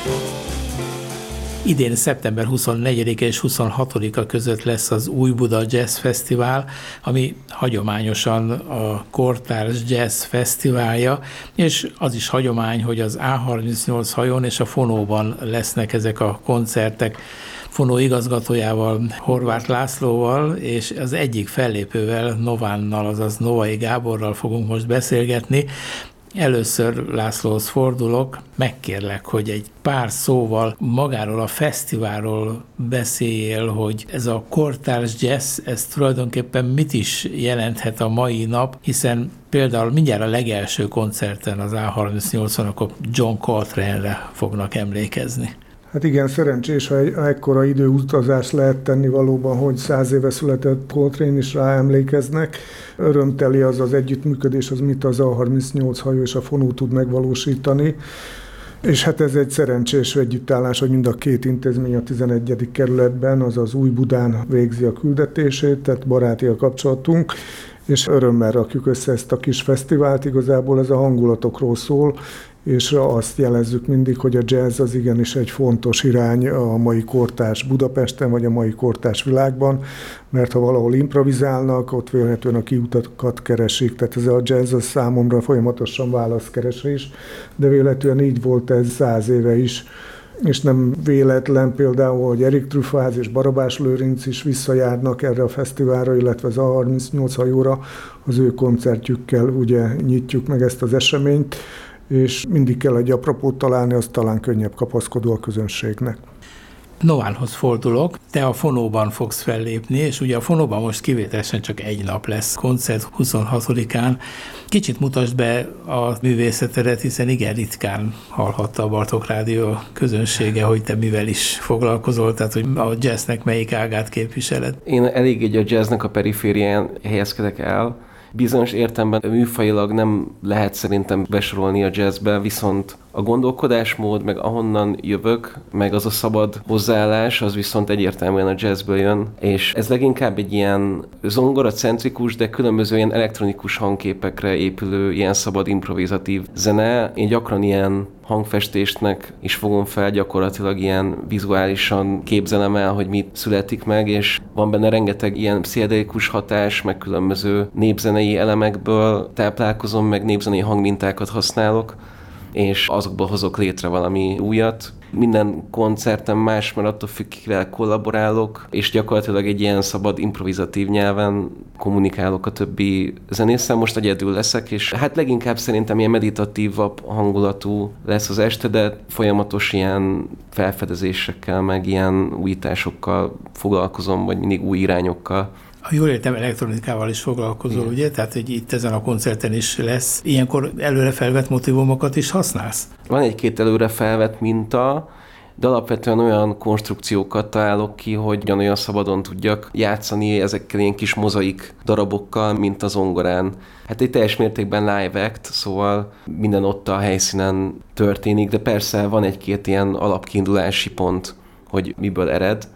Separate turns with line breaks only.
Idén szeptember 24-e és 26-a között lesz az Új Buda Jazz Fesztivál, ami hagyományosan a Kortárs Jazz Fesztiválja, és az is hagyomány, hogy az A38 hajón és a Fonóban lesznek ezek a koncertek. Fonó igazgatójával, Horváth Lászlóval, és az egyik fellépővel, Novánnal, azaz Novai Gáborral fogunk most beszélgetni. Először Lászlóhoz fordulok, megkérlek, hogy egy pár szóval magáról a fesztiválról beszéljél, hogy ez a kortárs jazz, ez tulajdonképpen mit is jelenthet a mai nap, hiszen például mindjárt a legelső koncerten az A38-on akkor John Coltrane-re fognak emlékezni.
Hát igen, szerencsés, ha ekkora időutazást lehet tenni valóban, hogy 100 éve született Coltrane is ráemlékeznek. Örömteli az az együttműködés, az mit az A38 hajó és a Fonó tud megvalósítani. És hát ez egy szerencsés együttállás, hogy mind a két intézmény a 11. kerületben, azaz Új Budán végzi a küldetését, tehát baráti a kapcsolatunk, és örömmel rakjuk össze ezt a kis fesztivált. Igazából ez a hangulatokról szól, és azt jelezzük mindig, hogy a jazz az igenis egy fontos irány a mai kortárs Budapesten, vagy a mai kortárs világban, mert ha valahol improvizálnak, ott vélhetően a kiutakat keresik, tehát ez a jazz az számomra folyamatosan válaszkeresés, de véletlenül így volt ez 100 éve is, és nem véletlen például, hogy Erik Truffaz és Barabás Lőrinc is visszajárnak erre a fesztiválra, illetve az A38 hajóra, az ő koncertjükkel ugye nyitjuk meg ezt az eseményt, és mindig kell egy apropót találni, az talán könnyebb kapaszkodó a közönségnek.
Novánhoz fordulok, te a Fonóban fogsz fellépni, és ugye a Fonóban most kivételesen csak egy nap lesz koncert 26-án. Kicsit mutasd be a művészetedet, hiszen igen ritkán hallhatta a Bartók Rádió közönsége, hogy te mivel is foglalkozol, tehát hogy a jazznek melyik ágát képviseled.
Én elég a jazznek a periférián helyezkedek el. Bizonyos értelemben műfajilag nem lehet szerintem besorolni a jazzbe, viszont a gondolkodásmód, meg ahonnan jövök, meg az a szabad hozzáállás, az viszont egyértelműen a jazzből jön, és ez leginkább egy ilyen zongoracentrikus, de különböző ilyen elektronikus hangképekre épülő, ilyen szabad improvizatív zene. Én gyakran ilyen hangfestésnek is fogom fel, gyakorlatilag ilyen vizuálisan képzelem el, hogy mit születik meg, és van benne rengeteg ilyen pszichedelikus hatás, meg különböző népzenei elemekből táplálkozom, meg népzenei hangmintákat használok, és azokból hozok létre valami újat. Minden koncerten más, mert attól függ, kivel kollaborálok, és gyakorlatilag egy ilyen szabad, improvizatív nyelven kommunikálok a többi zenésszel. Most egyedül leszek, és hát leginkább szerintem ilyen meditatívabb hangulatú lesz az este, de folyamatos ilyen felfedezésekkel, meg ilyen újításokkal foglalkozom, vagy mindig új irányokkal.
Ha jól értem, elektronikával is foglalkozol, ugye? Tehát, hogy itt ezen a koncerten is lesz. Ilyenkor előre felvett motivumokat is használsz?
Van egy-két előre felvett minta, de alapvetően olyan konstrukciókat találok ki, hogy ugyanolyan szabadon tudjak játszani ezekkel ilyen kis mozaik darabokkal, mint a zongorán. Hát egy teljes mértékben live act, szóval minden ott a helyszínen történik, de persze van egy-két ilyen alapkiindulási pont, hogy miből ered.